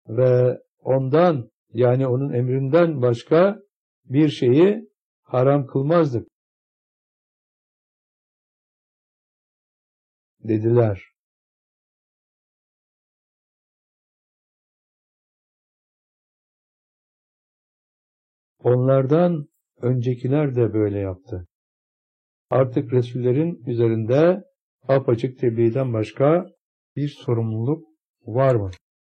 ve ondan, yani onun emrinden başka bir şeyi haram kılmazdık dediler. Onlardan öncekiler de böyle yaptı. Artık Resullerin üzerinde apaçık tebliğden başka bir sorumluluk var mı?